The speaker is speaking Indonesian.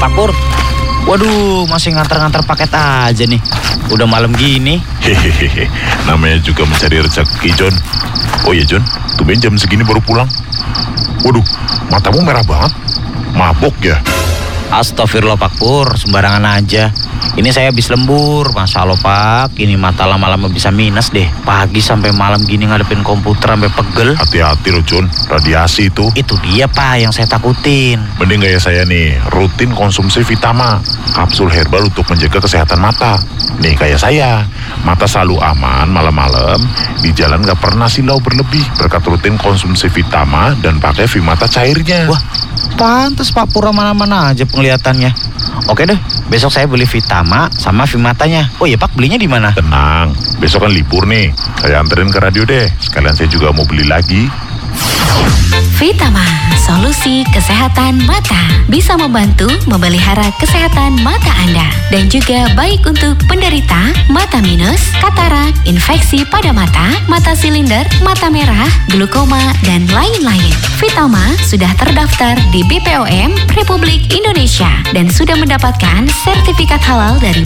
Pak Pur. Waduh, masih nganter-nganter paket aja nih. Udah malam gini. Hehehe, namanya juga mencari rezeki, John. Oh iya, John, tumben jam segini baru pulang. Waduh, matamu merah banget. Mabok ya? Astagfirullah Pak Pur, sembarangan aja. Ini saya habis lembur, Masya Allah Pak. Ini mata lama-lama bisa minus deh. Pagi sampai malam gini ngadepin komputer sampai pegel. Hati-hati loh, John, radiasi itu. Itu dia Pak yang saya takutin. Mending gaya saya nih, rutin konsumsi Vitama, kapsul herbal untuk menjaga kesehatan mata. Nih kayak saya, mata selalu aman malam-malam, di jalan gak pernah silau berlebih berkat rutin konsumsi Vitama dan pakai Vimata cairnya. Wah, pantes Pak Pur mana-mana aja penglihatannya. Oke deh, besok saya beli Vitama sama Vimatanya. Oh iya Pak, belinya di mana? Tenang, besok kan libur nih, saya anterin ke radio deh. Sekalian saya juga mau beli lagi. Vitama, solusi kesehatan mata. Bisa membantu memelihara kesehatan mata Anda. Dan juga baik untuk penderita mata minus, katarak, infeksi pada mata silinder, mata merah, glaukoma, dan lain-lain. Vitama sudah terdaftar di BPOM Republik Indonesia dan sudah mendapatkan sertifikat halal dari